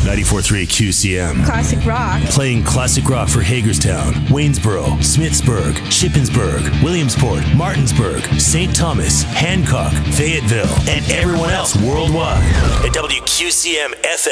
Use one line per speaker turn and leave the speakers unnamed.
94.3 QCM.
Classic rock.
Playing classic rock for Hagerstown, Waynesboro, Smithsburg, Shippensburg, Williamsport, Martinsburg, St. Thomas, Hancock, Fayetteville, and everyone else worldwide at WQCM FM.